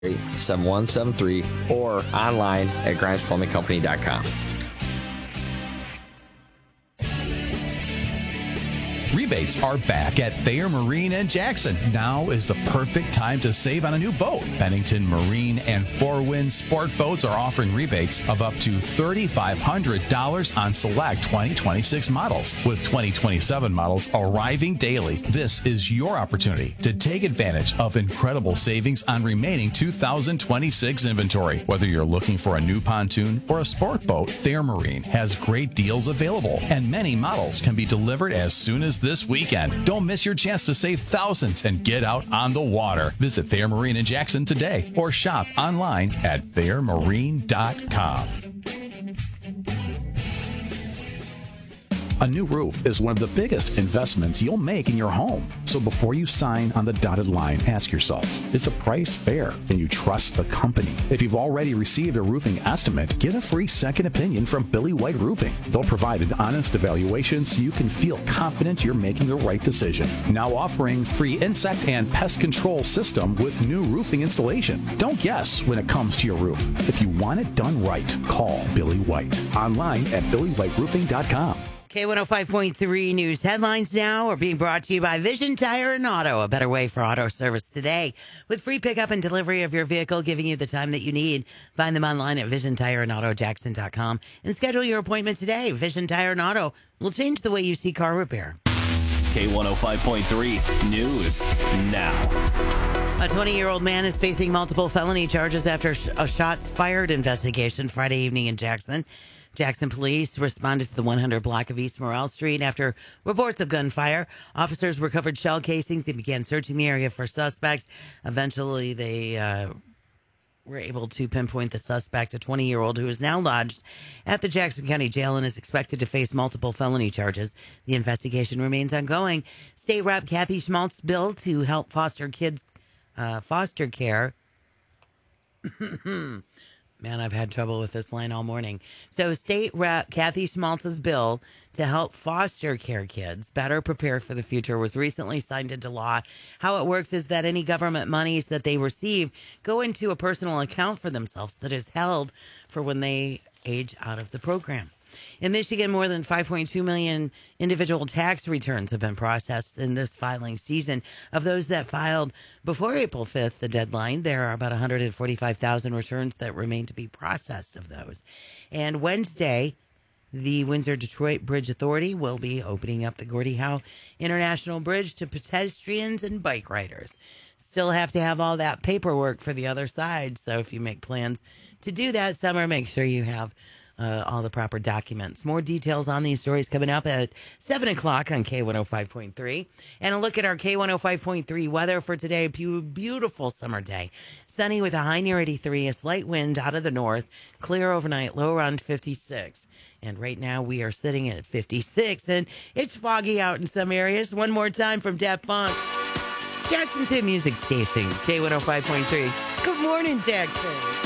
7173 or online at grimesplumbingcompany.com. Rebates are back at Thayer Marine in Jackson. Now is the perfect time to save on a new boat. Bennington Marine and Four Winds Sport Boats are offering rebates of up to $3,500 on select 2026 models, with 2027 models arriving daily. This is your opportunity to take advantage of incredible savings on remaining 2026 inventory. Whether you're looking for a new pontoon or a sport boat, Thayer Marine has great deals available, and many models can be delivered as soon as this weekend. Don't miss your chance to save thousands and get out on the water. Visit Thayer Marine in Jackson today or shop online at ThayerMarine.com. A new roof is one of the biggest investments you'll make in your home. So before you sign on the dotted line, ask yourself, is the price fair? Can you trust the company? If you've already received a roofing estimate, get a free second opinion from Billy White Roofing. They'll provide an honest evaluation so you can feel confident you're making the right decision. Now offering free insect and pest control system with new roofing installation. Don't guess when it comes to your roof. If you want it done right, call Billy White. Online at BillyWhiteRoofing.com. K105.3 News headlines now are being brought to you by Vision Tire and Auto, a better way for auto service today. With free pickup and delivery of your vehicle, giving you the time that you need. Find them online at VisionTireandAutoJackson.com and schedule your appointment today. Vision Tire and Auto will change the way you see car repair. K105.3 News now. A 20-year-old man is facing multiple felony charges after a shots fired investigation Friday evening in Jackson. Jackson police responded to the 100 block of East Morrell Street after reports of gunfire. Officers recovered shell casings and began searching the area for suspects. Eventually, they were able to pinpoint the suspect, a 20-year-old who is now lodged at the Jackson County Jail and is expected to face multiple felony charges. The investigation remains ongoing. State Rep Kathy Schmaltz's bill to help foster kids foster care. Man, I've had trouble with this line all morning. So State Rep Kathy Schmaltz's bill to help foster care kids better prepare for the future was recently signed into law. How it works is that any government monies that they receive go into a personal account for themselves that is held for when they age out of the program. In Michigan, more than 5.2 million individual tax returns have been processed in this filing season. Of those that filed before April 5th, the deadline, there are about 145,000 returns that remain to be processed of those. And Wednesday, the Windsor-Detroit Bridge Authority will be opening up the Gordie Howe International Bridge to pedestrians and bike riders. Still have to have all that paperwork for the other side, so if you make plans to do that summer, make sure you have all the proper documents. More details on these stories coming up at 7 o'clock on K105.3. And a look at our K105.3 weather for today. Beautiful summer day. Sunny with a high near 83, a slight wind out of the north, clear overnight, low around 56. And right now we are sitting at 56, and it's foggy out in some areas. One more time from Daft Punk. Jackson's hit music station, K105.3. Good morning, Jackson.